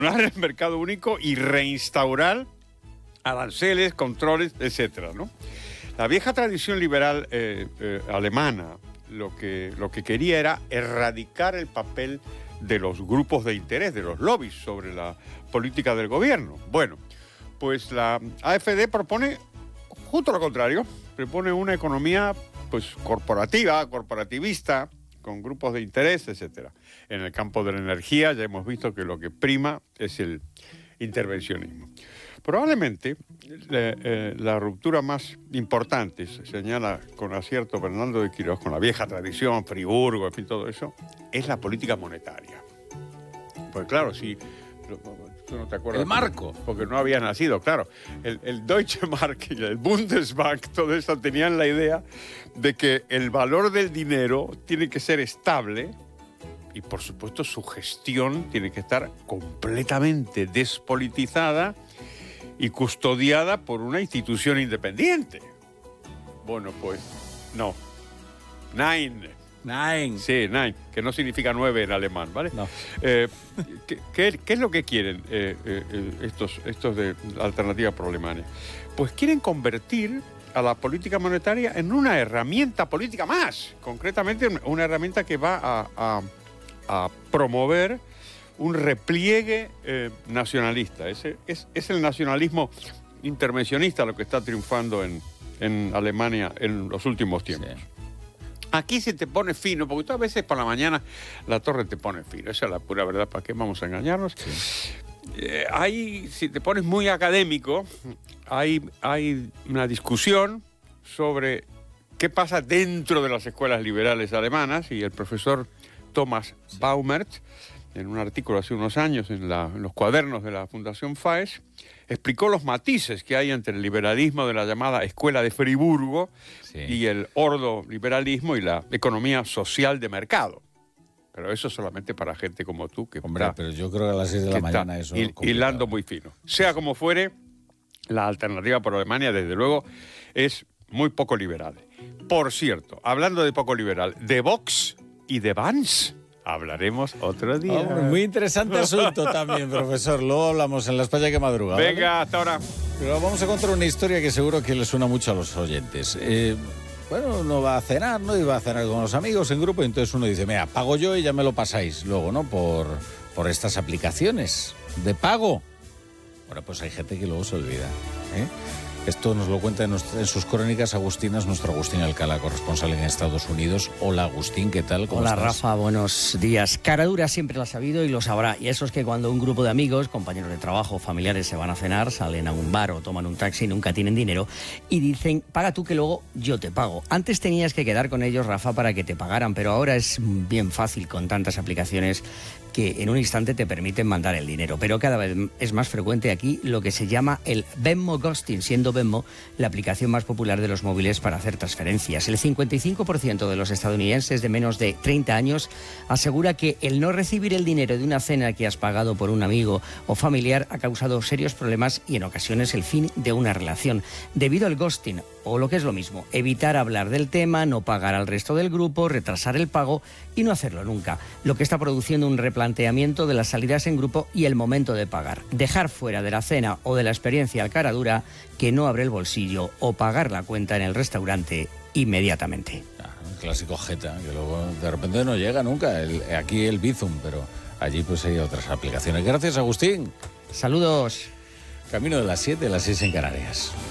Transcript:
el mercado único y reinstaurar aranceles, controles, etcétera, ¿no? La vieja tradición liberal alemana lo que quería era erradicar el papel de los grupos de interés, de los lobbies sobre la política del gobierno. Bueno, pues la AfD propone justo lo contrario, propone una economía pues corporativista, con grupos de interés, etcétera. En el campo de la energía ya hemos visto que lo que prima es el intervencionismo. Probablemente la ruptura más importante, se señala con acierto Fernando de Quirós, con la vieja tradición, Friburgo, en fin, todo eso, es la política monetaria. Pues claro, si tú no te acuerdas. El marco. Porque no había nacido, claro. El Deutsche Mark y el Bundesbank, todo eso tenían la idea de que el valor del dinero tiene que ser estable y, por supuesto, su gestión tiene que estar completamente despolitizada y custodiada por una institución independiente. Bueno, pues no. Nein. Sí, nein, que no significa 9 en alemán, ¿vale? No. ¿Qué es lo que quieren estos de Alternativa por Alemania? Pues quieren convertir a la política monetaria en una herramienta política más. Concretamente, una herramienta que va a promover un repliegue nacionalista. Es el nacionalismo intervencionista lo que está triunfando en Alemania en los últimos tiempos. Sí. Aquí se te pone fino, porque tú a veces por la mañana la torre te pone fino. Esa es la pura verdad, ¿para qué vamos a engañarnos? Sí. Ahí, si te pones muy académico, hay una discusión sobre qué pasa dentro de las escuelas liberales alemanas, y el profesor Thomas Baumert, en un artículo hace unos años en los cuadernos de la Fundación FAES, explicó los matices que hay entre el liberalismo de la llamada Escuela de Friburgo y el ordoliberalismo y la economía social de mercado. Pero eso solamente para gente como tú, que pero yo creo que a las 6 de la mañana eso es hilando muy fino. Sea como fuere, la Alternativa por Alemania, desde luego, es muy poco liberal. Por cierto, hablando de poco liberal, de Vox y de Vance hablaremos otro día. Muy interesante asunto también, profesor. Luego hablamos en La España que madruga. Venga, ¿vale? Hasta ahora. Pero vamos a contar una historia que seguro que le suena mucho a los oyentes. Uno va a cenar, ¿no? Y va a cenar con los amigos en grupo, y entonces uno dice, mira, pago yo y ya me lo pasáis luego, ¿no? Por estas aplicaciones de pago. Bueno, pues hay gente que luego se olvida, ¿eh? Esto nos lo cuenta en sus crónicas Agustinas, nuestro Agustín Alcalá, corresponsal en Estados Unidos. Hola, Agustín, ¿qué tal? ¿Cómo estás? Hola, Rafa, buenos días. Cara dura siempre la ha sabido y lo sabrá. Y eso es que cuando un grupo de amigos, compañeros de trabajo, familiares se van a cenar, salen a un bar o toman un taxi, nunca tienen dinero y dicen, paga tú que luego yo te pago. Antes tenías que quedar con ellos, Rafa, para que te pagaran, pero ahora es bien fácil con tantas aplicaciones que en un instante te permiten mandar el dinero. Pero cada vez es más frecuente aquí lo que se llama el Venmo Ghosting, siendo Venmo la aplicación más popular de los móviles para hacer transferencias. El 55% de los estadounidenses de menos de 30 años asegura que el no recibir el dinero de una cena que has pagado por un amigo o familiar ha causado serios problemas y en ocasiones el fin de una relación. Debido al ghosting, o lo que es lo mismo, evitar hablar del tema, no pagar al resto del grupo, retrasar el pago y no hacerlo nunca, lo que está produciendo un replanteamiento de las salidas en grupo y el momento de pagar. Dejar fuera de la cena o de la experiencia al cara dura que no abre el bolsillo o pagar la cuenta en el restaurante inmediatamente. Un clásico jeta, que luego de repente no llega nunca. Aquí el Bizum, pero allí pues hay otras aplicaciones. Gracias, Agustín. Saludos. Camino de las 7, las 6 en Canarias.